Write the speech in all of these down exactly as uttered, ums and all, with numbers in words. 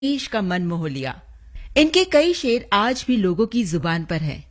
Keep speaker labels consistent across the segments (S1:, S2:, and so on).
S1: देश का मन मोह लिया। इनके कई शेर आज भी लोगों की जुबान पर हैं।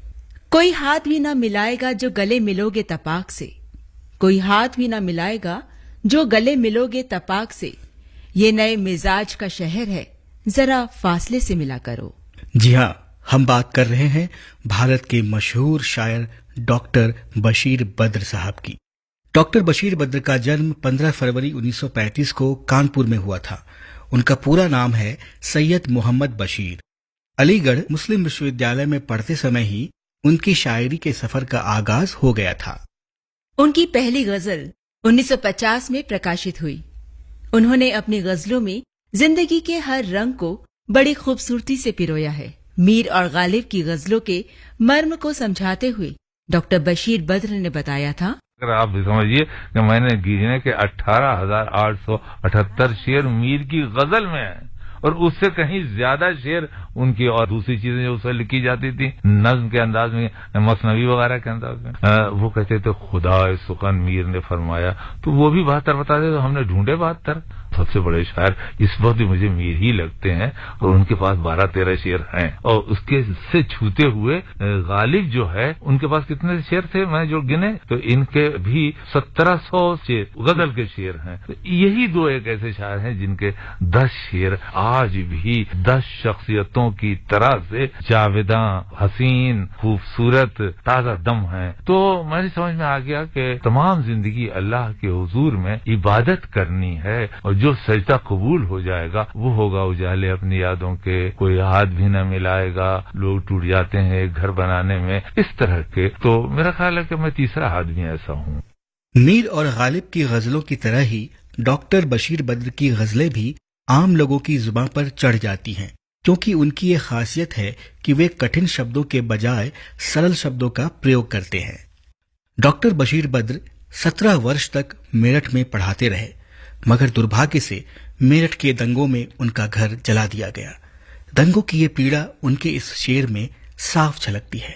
S1: कोई हाथ भी ना मिलाएगा जो गले मिलोगे तपाक से, कोई हाथ भी ना मिलाएगा जो गले मिलोगे तपाक से, ये नए मिजाज का शहर है, जरा फासले से मिला करो।
S2: जी हाँ, हम बात कर रहे हैं भारत के मशहूर शायर डॉक्टर बशीर बद्र साहब की। डॉक्टर बशीर बद्र का जन्म पंद्रह फरवरी उन्नीस सौ पैंतीस को कानपुर में हुआ था। उनका पूरा नाम है सैयद मोहम्मद बशीर। अलीगढ़ मुस्लिम विश्वविद्यालय में पढ़ते समय ही उनकी शायरी के सफर का आगाज हो गया था।
S1: उनकी पहली गजल उन्नीस सौ पचास में प्रकाशित हुई। उन्होंने अपनी गजलों में जिंदगी के हर रंग को बड़ी खूबसूरती से पिरोया है। मीर और गालिब की गजलों के मर्म को समझाते हुए डॉक्टर बशीर बद्र ने बताया था,
S3: अगर आप भी समझिए कि मैंने गिने के अठारह हजार आठ सौ अठहत्तर शेर मीर की गजल में है और उससे कहीं ज्यादा शेर उनकी और दूसरी चीजें जो उससे लिखी जाती थी नज्म के अंदाज में, मसनवी वगैरह के अंदाज में। आ, वो कहते थे खुदा सुखन मीर ने फरमाया, तो वो भी बहत्तर बताते, तो हमने ढूंढे बहत्तर। सबसे बड़े शायर इस वक्त भी मुझे मीर ही लगते हैं और उनके पास बारह तेरह शेर हैं। और उसके से छूते हुए गालिब जो है उनके पास कितने शेर थे मैं जो गिने, तो इनके भी सत्रह सौ शेर गजल के शेर हैं। तो यही दो एक ऐसे शायर हैं जिनके दस शेर आज भी दस शख्सियतों की तरह से जावेदा, हसीन, खूबसूरत, ताजा दम है। तो मेरी समझ में आ गया कि तमाम जिंदगी अल्लाह के हुजूर में इबादत करनी है और जो सजदा कबूल हो जाएगा वो होगा उजाले अपनी यादों के। कोई हाथ भी न मिलाएगा, लोग टूट जाते हैं एक घर बनाने में, इस तरह के। तो मेरा ख्याल है कि मैं तीसरा आदमी ऐसा हूँ।
S2: मीर और गालिब की गजलों की तरह ही डॉक्टर बशीर बद्र की गजलें भी आम लोगों की जुबान पर चढ़ जाती हैं, क्योंकि उनकी ये खासियत है कि वे कठिन शब्दों के बजाय सरल शब्दों का प्रयोग करते हैं। डॉक्टर बशीर बद्र सत्रह वर्ष तक मेरठ में पढ़ाते रहे, मगर दुर्भाग्य से मेरठ के दंगों में उनका घर जला दिया गया। दंगों की ये पीड़ा उनके इस शेर में साफ झलकती है।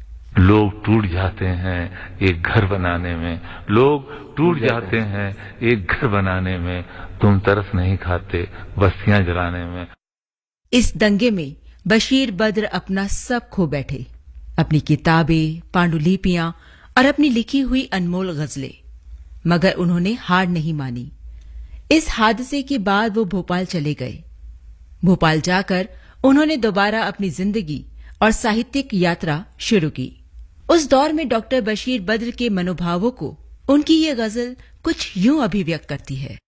S3: लोग टूट जाते हैं एक घर बनाने में, लोग टूट जाते हैं एक घर बनाने में, तुम तरस नहीं खाते बस्तियां जलाने में।
S1: इस दंगे में बशीर बद्र अपना सब खो बैठे, अपनी किताबें, पांडुलिपियां और अपनी लिखी हुई अनमोल गजलें। मगर उन्होंने हार नहीं मानी। इस हादसे के बाद वो भोपाल चले गए। भोपाल जाकर उन्होंने दोबारा अपनी जिंदगी और साहित्यिक यात्रा शुरू की। उस दौर में डॉक्टर बशीर बद्र के मनोभावों को उनकी ये गजल कुछ यूं अभिव्यक्त करती है।